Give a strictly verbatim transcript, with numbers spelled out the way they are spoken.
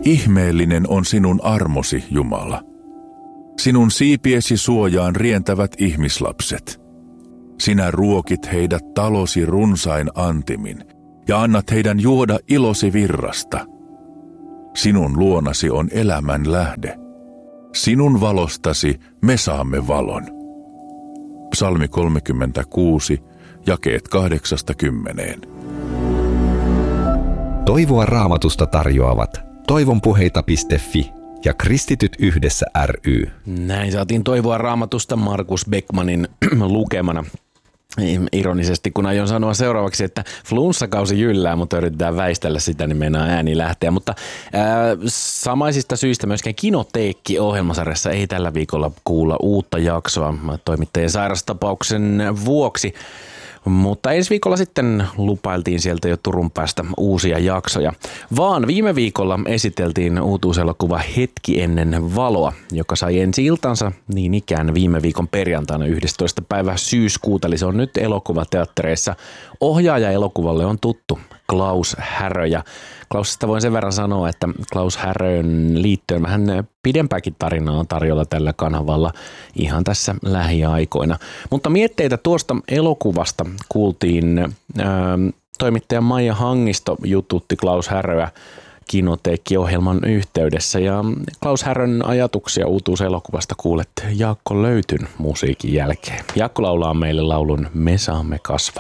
Ihmeellinen on sinun armosi, Jumala. Sinun siipiesi suojaan rientävät ihmislapset. Sinä ruokit heidät talosi runsain antimin ja annat heidän juoda ilosi virrasta. Sinun luonasi on elämän lähde. Sinun valostasi me saamme valon. Psalmi kolmekymmentäkuusi, jakeet kahdeksasta kymmeneen. Toivoa Raamatusta tarjoavat toivonpuheita piste fi ja Kristityt yhdessä ry. Näin saatiin Toivoa Raamatusta Markus Beckmanin lukemana. Ironisesti, kun aion sanoa seuraavaksi, että flunssakausi jyllää, mutta yritetään väistellä sitä, niin meinaa ääni lähteä. Mutta ää, samaisista syistä myöskään Kinoteekki-ohjelmasarjassa ei tällä viikolla kuulla uutta jaksoa toimittajien sairastapauksen vuoksi. Mutta ensi viikolla sitten lupailtiin sieltä jo Turun päästä uusia jaksoja. Vaan viime viikolla esiteltiin uutuuselokuva Hetki ennen valoa, joka sai ensi iltansa niin ikään viime viikon perjantaina yhdestoista päivä syyskuuta. Eli se on nyt elokuvateattereissa. Ohjaaja elokuvalle on tuttu Klaus Härö. Ja Klausista voin sen verran sanoa, että Klaus Härön liittyen vähän pidempääkin tarinaa on tarjolla tällä kanavalla ihan tässä lähiaikoina. Mutta mietteitä tuosta elokuvasta kuultiin. Ää, toimittaja Maija Hangisto jututti Klaus Häröä Kinoteekki-ohjelman yhteydessä ja Klaus Härön ajatuksia uutuuselokuvasta kuulet Jaakko Löytyn musiikin jälkeen. Jaakko laulaa meille laulun Me saamme kasvaa.